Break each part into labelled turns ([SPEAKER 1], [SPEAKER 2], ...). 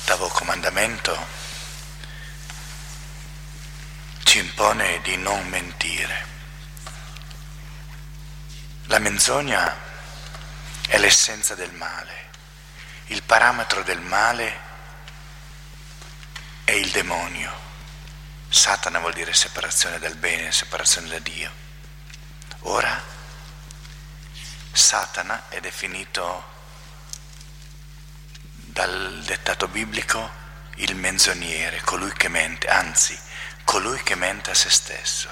[SPEAKER 1] L'ottavo comandamento ci impone di non mentire. La menzogna è l'essenza del male, il parametro del male è il demonio. Satana vuol dire separazione dal bene, separazione da Dio. Ora, Satana è definito dal dettato biblico il menzognere, colui che mente, anzi, colui che mente a se stesso.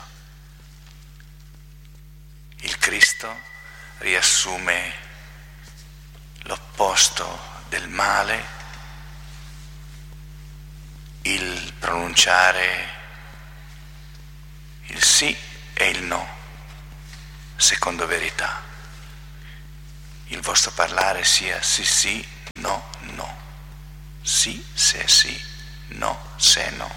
[SPEAKER 1] Il Cristo riassume l'opposto del male, il pronunciare il sì e il no, secondo verità. Il vostro parlare sia sì sì, no no, sì se sì, no se no.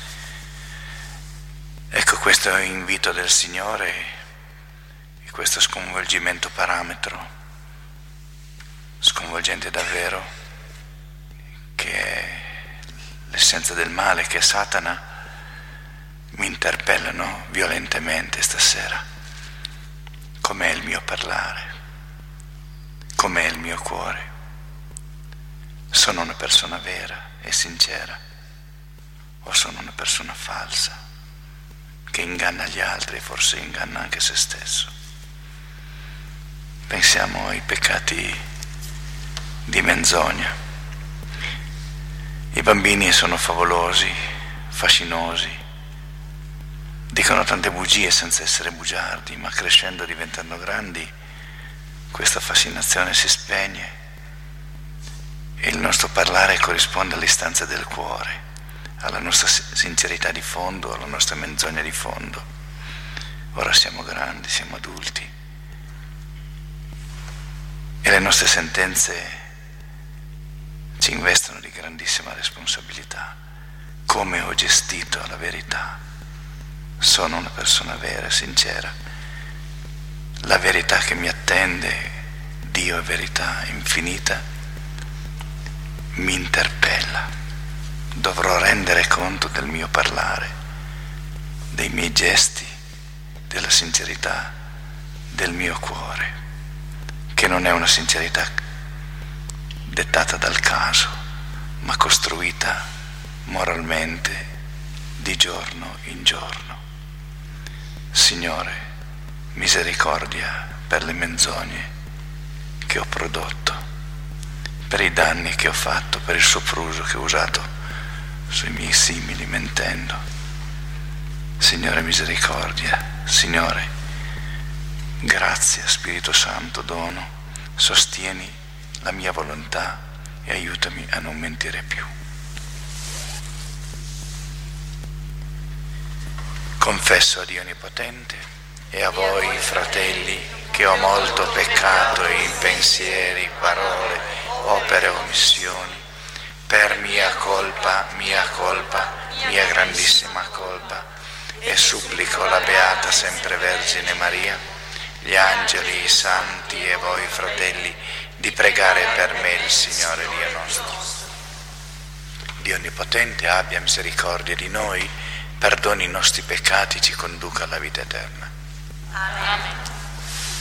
[SPEAKER 1] Ecco, questo invito del Signore e questo sconvolgimento parametro, sconvolgente davvero, che è l'essenza del male, che è Satana, mi interpellano violentemente stasera. Com'è il mio parlare? Com'è il mio cuore? Sono una persona vera e sincera o sono una persona falsa che inganna gli altri e forse inganna anche se stesso? Pensiamo ai peccati di menzogna. I bambini sono favolosi, fascinosi, dicono tante bugie senza essere bugiardi, ma crescendo, diventando grandi, questa fascinazione si spegne e il nostro parlare corrisponde all'istanza del cuore, alla nostra sincerità di fondo, alla nostra menzogna di fondo. Ora siamo grandi, siamo adulti e le nostre sentenze ci investono di grandissima responsabilità. Come ho gestito la verità? Sono una persona vera e sincera? La verità che mi attende, Dio è verità infinita, mi interpella. Dovrò rendere conto del mio parlare, dei miei gesti, della sincerità del mio cuore, che non è una sincerità dettata dal caso, ma costruita moralmente di giorno in giorno. Signore, misericordia per le menzogne che ho prodotto, per i danni che ho fatto, per il sopruso che ho usato sui miei simili mentendo. Signore, misericordia. Signore, grazia, Spirito Santo, dono, sostieni la mia volontà e aiutami a non mentire più. Confesso a Dio Onnipotente e a voi, fratelli, che ho molto peccato in pensieri, parole, opere o omissioni, per mia colpa, mia grandissima colpa, e supplico la Beata Sempre Vergine Maria, gli angeli, i santi e voi, fratelli, di pregare per me il Signore Dio nostro. Dio Onnipotente abbia misericordia di noi, perdoni i nostri peccati, ci conduca alla vita eterna.
[SPEAKER 2] Amen.